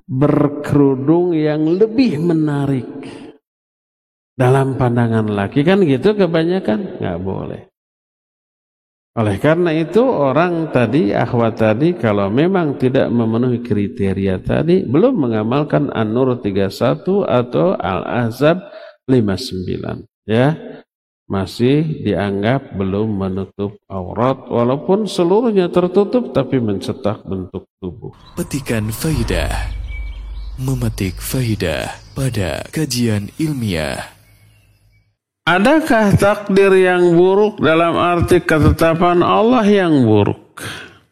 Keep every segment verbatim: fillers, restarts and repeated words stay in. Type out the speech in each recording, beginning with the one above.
berkerudung yang lebih menarik dalam pandangan laki, kan gitu kebanyakan, nggak boleh. Oleh karena itu orang tadi, akhwat tadi, kalau memang tidak memenuhi kriteria tadi, belum mengamalkan An-Nur tiga puluh satu atau Al-Ahzab lima puluh sembilan, ya, masih dianggap belum menutup aurat, walaupun seluruhnya tertutup tapi mencetak bentuk tubuh. Petikan faidah, memetik faidah pada kajian ilmiah. Adakah takdir yang buruk dalam arti ketetapan Allah yang buruk?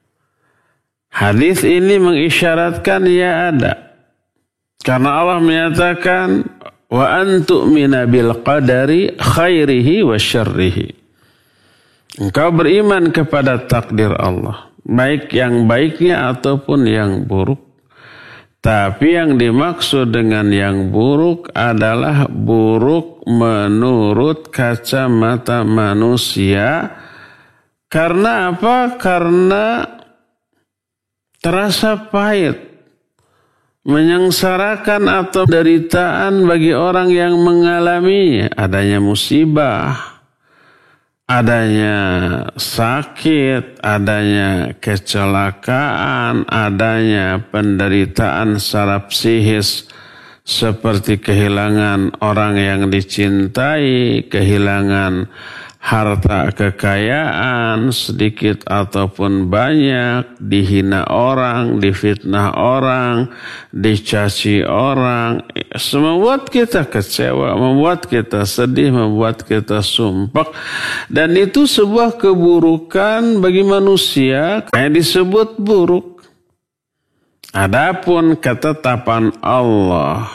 Hadis ini mengisyaratkan ya ada. Karena Allah menyatakan wa antu'mina bil qadari khairihi wa syarrihi. Engkau beriman kepada takdir Allah, baik yang baiknya ataupun yang buruk. Tapi yang dimaksud dengan yang buruk adalah buruk menurut kacamata manusia. Karena apa? Karena terasa pahit, menyengsarakan atau penderitaan bagi orang yang mengalaminya. Adanya musibah, adanya sakit, adanya kecelakaan, adanya penderitaan secara psikis seperti kehilangan orang yang dicintai, kehilangan harta kekayaan sedikit ataupun banyak, dihina orang, difitnah orang, dicaci orang, membuat kita kecewa, membuat kita sedih, membuat kita sumpah. Dan itu sebuah keburukan bagi manusia, kayak disebut buruk. Adapun ketetapan Allah,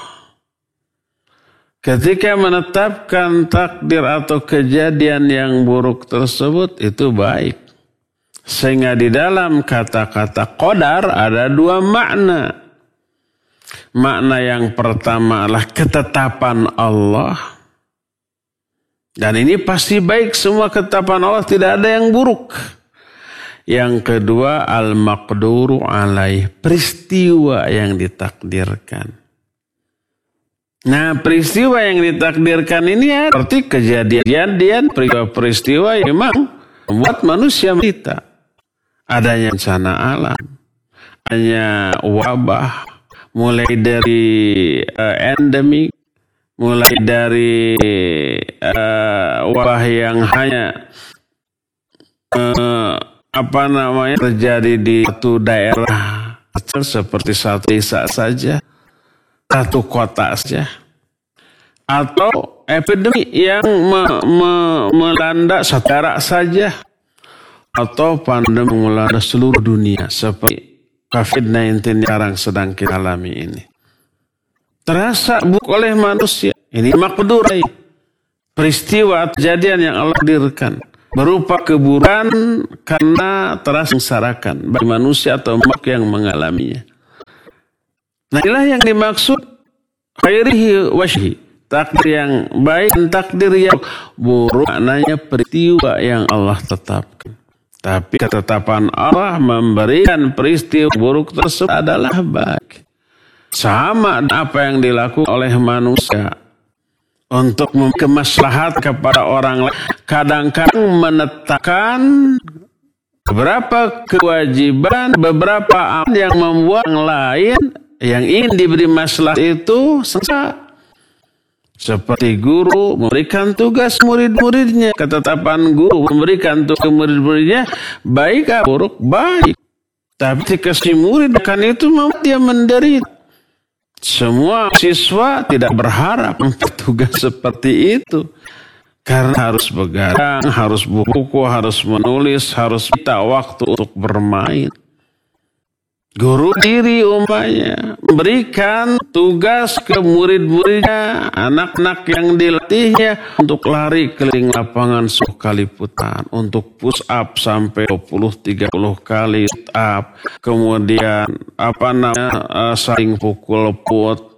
ketika menetapkan takdir atau kejadian yang buruk tersebut, itu baik. Sehingga di dalam kata-kata qadar ada dua makna. Makna yang pertama adalah ketetapan Allah. Dan ini pasti baik, semua ketetapan Allah, tidak ada yang buruk. Yang kedua, al-maqduru alaih, peristiwa yang ditakdirkan. Nah, peristiwa yang ditakdirkan ini ya, seperti kejadian-kejadian peristiwa yang memang membuat manusia menderita. Adanya bencana alam, adanya wabah, mulai dari uh, endemik, mulai dari uh, wabah yang hanya uh, apa namanya terjadi di satu daerah seperti satu desa saja, satu kota saja, atau epidemi yang me, me, melanda secara saja, atau pandemi melanda seluruh dunia seperti covid sembilan belas sekarang sedang kita alami ini. Terasa buruk oleh manusia. Ini makdurai, peristiwa kejadian yang Allah hadirkan berupa keburukan karena terasa mengsarakan bagi manusia atau makhluk yang mengalaminya. Nah, inilah yang dimaksud khairihi wasyihi, takdir yang baik dan takdir yang buruk, maknanya peristiwa yang Allah tetapkan. Tapi ketetapan Allah memberikan peristiwa buruk tersebut adalah baik. Sama apa yang dilakukan oleh manusia untuk kemaslahat kepada orang lain, kadang-kadang menetapkan beberapa kewajiban, beberapa amal yang membuat orang lain yang ingin diberi maslahat itu sengsara. Seperti guru memberikan tugas murid-muridnya, ketetapan guru memberikan tugas murid-muridnya, baik atau buruk, baik. Tapi ketika si murid akan itu membuat dia menderita. Semua siswa tidak berharap tugas seperti itu. Karena harus begadang, harus buku, harus menulis, harus minta waktu untuk bermain. Guru diri umpamanya memberikan tugas ke murid-muridnya, anak-anak yang dilatihnya untuk lari keliling lapangan sepuluh kali putaran, untuk push up sampai dua puluh tiga puluh kali push up, kemudian apa namanya uh, saling pukul put,